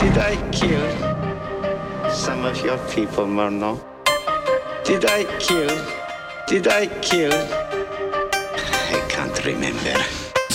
Did I kill some of your people, Murnau? Did I kill? I can't remember.